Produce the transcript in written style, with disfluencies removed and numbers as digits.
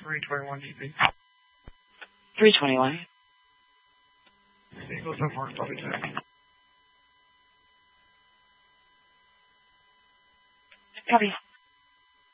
321 DP. 321. Eagle 74, copy check. Copy.